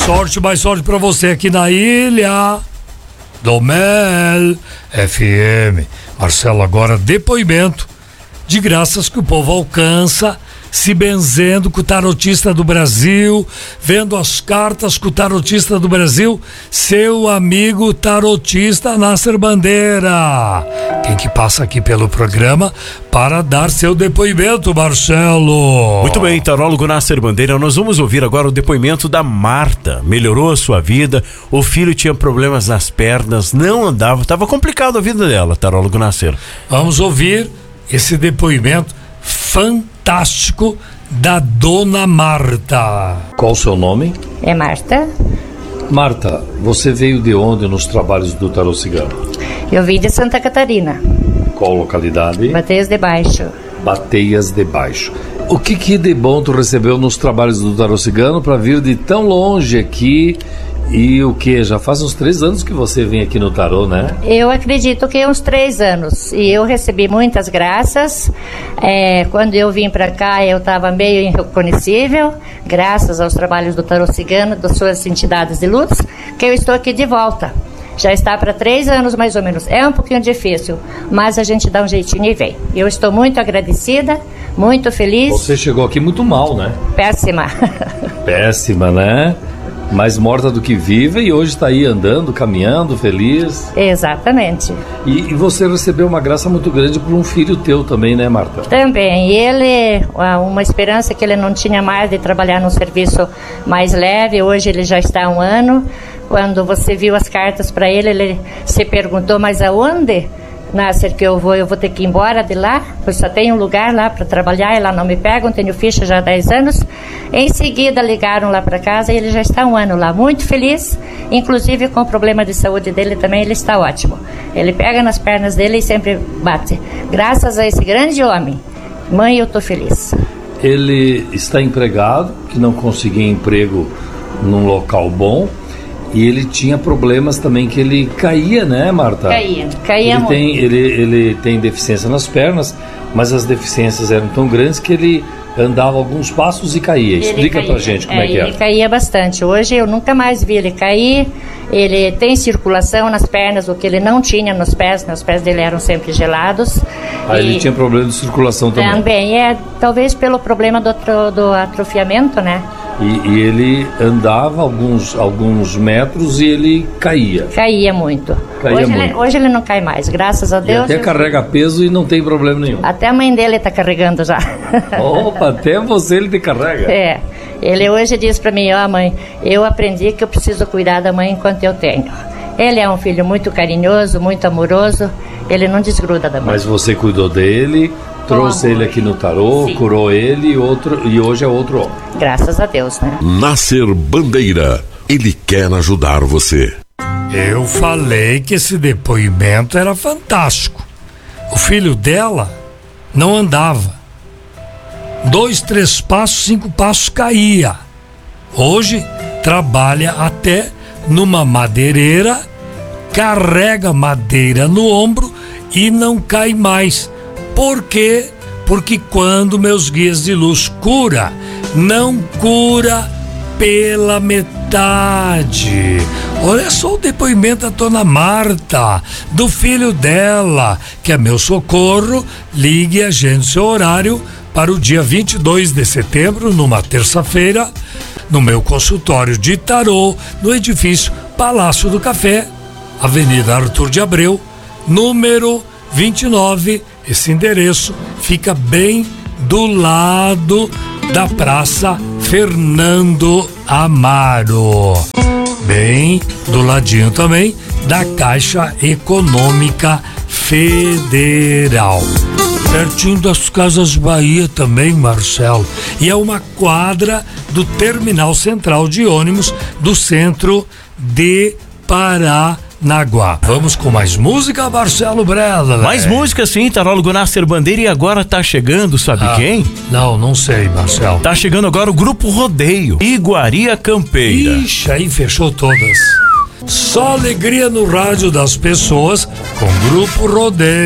mais sorte pra você aqui na ilha do Mel FM. Marcelo, agora depoimento de graças que o povo alcança, se benzendo com o tarotista do Brasil, vendo as cartas com o tarotista do Brasil, seu amigo tarotista Nasser Bandeira. Quem que passa aqui pelo programa para dar seu depoimento, Marcelo? Muito bem, tarólogo Nasser Bandeira, nós vamos ouvir agora o depoimento da Marta. Melhorou a sua vida, o filho tinha problemas nas pernas, não andava, estava complicado a vida dela, tarólogo Nasser. Vamos ouvir esse depoimento fantástico da dona Marta. Qual o seu nome? É Marta. Marta, você veio de onde nos trabalhos do Tarô Cigano? Eu vim de Santa Catarina. Qual localidade? Bateias de Baixo. Bateias de Baixo. O que de bom tu recebeu nos trabalhos do Tarô Cigano para vir de tão longe aqui? E o que? Já faz uns 3 anos que você vem aqui no Tarô, né? Eu acredito que uns 3 anos. E eu recebi muitas graças. Quando eu vim para cá, eu estava meio irreconhecível, graças aos trabalhos do Tarô Cigano, das suas entidades de luz, que eu estou aqui de volta. Já está para 3 anos mais ou menos. É um pouquinho difícil, mas a gente dá um jeitinho e vem. Eu estou muito agradecida, muito feliz. Você chegou aqui muito mal, né? Péssima. Péssima, né? Mais morta do que viva, e hoje está aí andando, caminhando, feliz. Exatamente. E você recebeu uma graça muito grande por um filho teu também, né, Marta? Também. Ele, uma esperança que ele não tinha mais de trabalhar num serviço mais leve, hoje ele já está há 1 ano. Quando você viu as cartas para ele, ele se perguntou, mas aonde, Nasser, que eu vou ter que ir embora de lá? Eu só tenho um lugar lá para trabalhar e lá não me pegam, tenho ficha já há 10 anos. Em seguida ligaram lá para casa e ele já está há 1 ano lá, muito feliz, inclusive com o problema de saúde dele também, ele está ótimo. Ele pega nas pernas dele e sempre bate. Graças a esse grande homem, mãe, eu estou feliz. Ele está empregado, que não conseguia emprego num local bom. E ele tinha problemas também, que ele caía, né, Marta? Caía muito. Ele tem deficiência nas pernas, mas as deficiências eram tão grandes que ele andava alguns passos e caía. Explica pra gente como é que é. Ele caía bastante. Hoje eu nunca mais vi ele cair. Ele tem circulação nas pernas, o que ele não tinha nos pés. Os pés dele eram sempre gelados. Ele tinha problema de circulação também. Também, talvez pelo problema do atrofiamento, né? E ele andava alguns metros e ele caía. Caía muito. Hoje ele não cai mais, graças a Deus. E até carrega peso e não tem problema nenhum. Até a mãe dele está carregando já. Opa, até você ele te carrega. Ele hoje diz para mim, mãe, eu aprendi que eu preciso cuidar da mãe enquanto eu tenho. Ele é um filho muito carinhoso, muito amoroso, ele não desgruda da mãe. Mas você cuidou dele, trouxe ele aqui no Tarô, sim, curou ele e hoje é outro homem. Graças a Deus, né? Nasser Bandeira, ele quer ajudar você. Eu falei que esse depoimento era fantástico. O filho dela não andava. 2, 3 passos, 5 passos caía. Hoje trabalha até numa madeireira, carrega madeira no ombro e não cai mais. Por quê? Porque quando meus guias de luz cura, não cura pela metade. Olha só o depoimento da dona Marta, do filho dela, que é meu socorro. Ligue e agende seu horário para o dia 22 de setembro, numa terça-feira, no meu consultório de tarô, no edifício Palácio do Café, Avenida Arthur de Abreu, número 29. Esse endereço fica bem do lado da Praça Fernando Amaro, bem do ladinho também da Caixa Econômica Federal, pertinho das Casas Bahia também, Marcelo. E é uma quadra do Terminal Central de Ônibus do centro de Paranaguá. Vamos com mais música, Marcelo Brella? Mais música, sim, tarólogo Nasser Bandeira. E agora tá chegando, sabe quem? Não sei, Marcelo. Tá chegando agora o Grupo Rodeio, Iguaria Campeira. Ixi, aí fechou todas. Só alegria no rádio das pessoas com Grupo Rodeio.